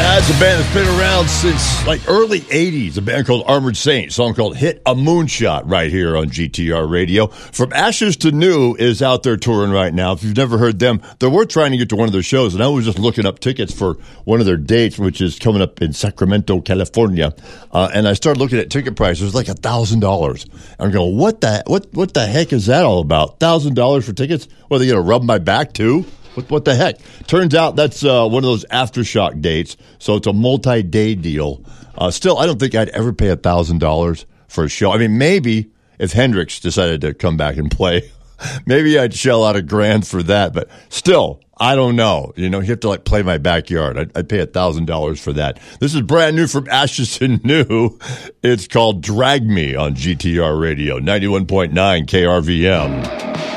That's a band that's been around since like early 80s, a band called Armored Saint, a song called Hit a Moonshot right here on GTR Radio. From Ashes to New is out there touring right now. If you've never heard them, we're trying to get to one of their shows, and I was just looking up tickets for one of their dates, which is coming up in Sacramento, California, and I started looking at ticket prices. It was like $1,000. I'm going, what the heck is that all about? $1,000 for tickets? What, are they going to rub my back too? What the heck? Turns out that's one of those Aftershock dates, so it's a multi-day deal. Still, I don't think I'd ever pay $1,000 for a show. I mean, maybe if Hendrix decided to come back and play, maybe I'd shell out $1,000 for that. But still, I don't know. You know, you have to like play my backyard. I'd pay $1,000 for that. This is brand new from Ashes to New. It's called Drag Me on GTR Radio, 91.9 KRVM.